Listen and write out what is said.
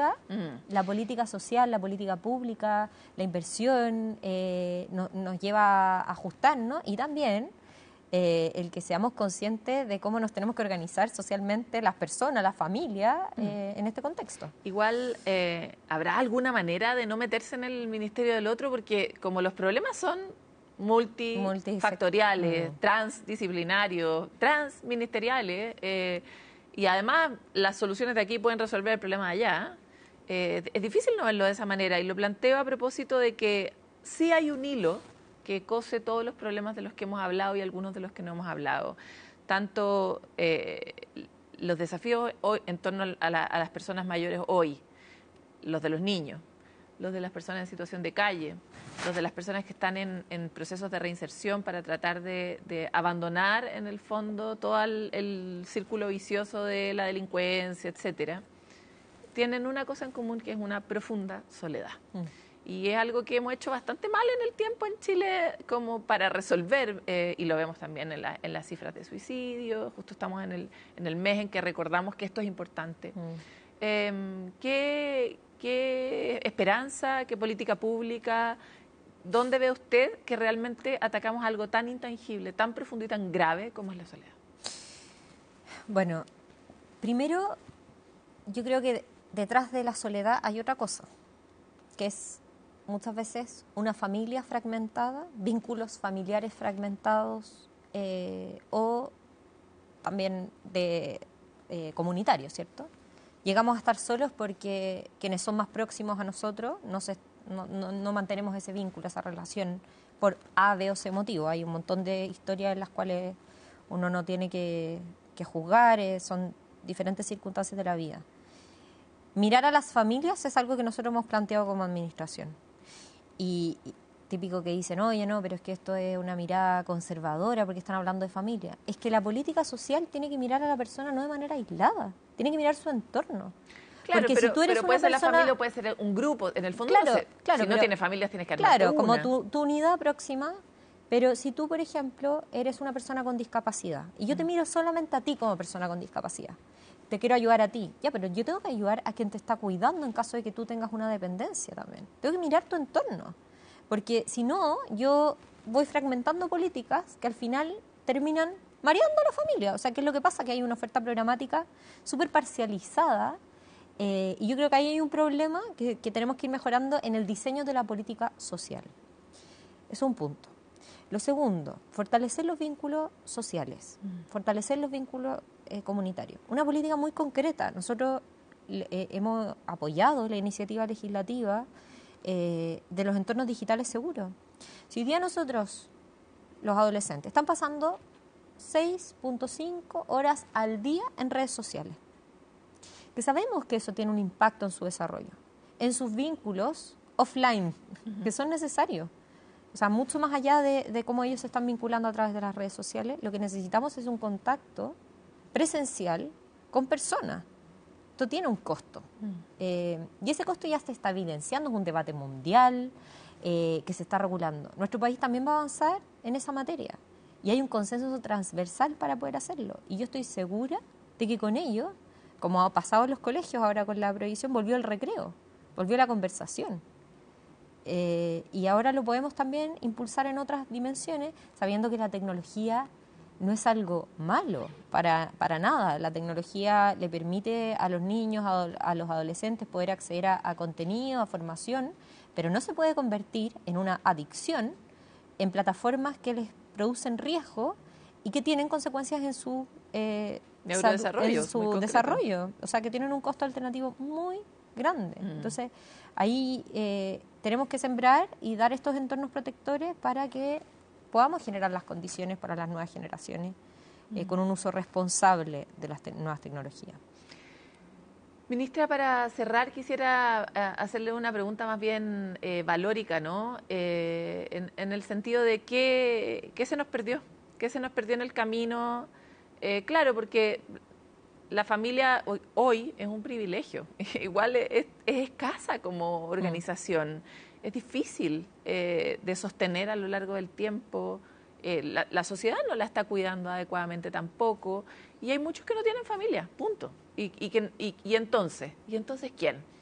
día la política social, la política pública, la inversión nos lleva a ajustarnos y también el que seamos conscientes de cómo nos tenemos que organizar socialmente las personas, la familia, en este contexto. Igual, ¿habrá alguna manera de no meterse en el ministerio del otro? Porque como los problemas son multifactoriales, transdisciplinarios, transministeriales, y además las soluciones de aquí pueden resolver el problema de allá, es difícil no verlo de esa manera. Y lo planteo a propósito de que sí hay un hilo que cose todos los problemas de los que hemos hablado y algunos de los que no hemos hablado. Tanto los desafíos hoy en torno a las personas mayores hoy, los de los niños, los de las personas en situación de calle, los de las personas que están en procesos de reinserción para tratar de abandonar en el fondo todo el círculo vicioso de la delincuencia, etcétera, tienen una cosa en común que es una profunda soledad. Y es algo que hemos hecho bastante mal en el tiempo en Chile como para resolver, y lo vemos también en las cifras de suicidio. Justo estamos en el mes en que recordamos que esto es importante. ¿Qué esperanza, qué política pública, dónde ve usted que realmente atacamos algo tan intangible, tan profundo y tan grave como es la soledad? Bueno, primero yo creo que detrás de la soledad hay otra cosa, que es muchas veces una familia fragmentada, vínculos familiares fragmentados o también comunitarios, ¿cierto? Llegamos a estar solos porque quienes son más próximos a nosotros no mantenemos ese vínculo, esa relación por A, B o C motivo. Hay un montón de historias en las cuales uno no tiene que juzgar, son diferentes circunstancias de la vida. Mirar a las familias es algo que nosotros hemos planteado como administración. Y típico que dicen, oye, no, pero es que esto es una mirada conservadora porque están hablando de familia. Es que la política social tiene que mirar a la persona no de manera aislada, tiene que mirar su entorno. Claro, porque pero, si tú eres pero puede ser persona, la familia o puede ser un grupo. En el fondo, claro, si no tienes familias, tienes que armarte claro, una. como tu unidad próxima. Pero si tú, por ejemplo, eres una persona con discapacidad y yo te miro solamente a ti como persona con discapacidad, te quiero ayudar a ti, ya, pero yo tengo que ayudar a quien te está cuidando en caso de que tú tengas una dependencia también. Tengo que mirar tu entorno, porque si no, yo voy fragmentando políticas que al final terminan mareando a la familia. O sea, ¿qué es lo que pasa? Que hay una oferta programática súper parcializada y yo creo que ahí hay un problema que tenemos que ir mejorando en el diseño de la política social. Eso es un punto. Lo segundo, fortalecer los vínculos sociales, fortalecer los vínculos comunitarios. Una política muy concreta. Nosotros hemos apoyado la iniciativa legislativa de los entornos digitales seguros. Si hoy día nosotros, los adolescentes, están pasando 6.5 horas al día en redes sociales, que sabemos que eso tiene un impacto en su desarrollo, en sus vínculos offline, que son necesarios. O sea, mucho más allá de cómo ellos se están vinculando a través de las redes sociales, lo que necesitamos es un contacto presencial con personas. Esto tiene un costo. Y ese costo ya se está evidenciando, es un debate mundial que se está regulando. Nuestro país también va a avanzar en esa materia. Y hay un consenso transversal para poder hacerlo. Y yo estoy segura de que con ello, como ha pasado en los colegios ahora con la prohibición, volvió el recreo, volvió la conversación. Y ahora lo podemos también impulsar en otras dimensiones, sabiendo que la tecnología no es algo malo para nada. La tecnología le permite a los niños, a los adolescentes poder acceder a contenido, a formación, pero no se puede convertir en una adicción en plataformas que les producen riesgo y que tienen consecuencias en su desarrollo. O sea, que tienen un costo alternativo muy grande. Entonces, ahí tenemos que sembrar y dar estos entornos protectores para que podamos generar las condiciones para las nuevas generaciones con un uso responsable de las nuevas tecnologías. Ministra, para cerrar, quisiera hacerle una pregunta más bien valórica, ¿no? En el sentido de qué se nos perdió, qué se nos perdió en el camino. Claro, porque la familia hoy es un privilegio, igual es escasa como organización, es difícil de sostener a lo largo del tiempo, la sociedad no la está cuidando adecuadamente tampoco, y hay muchos que no tienen familia, punto. ¿Y entonces quién?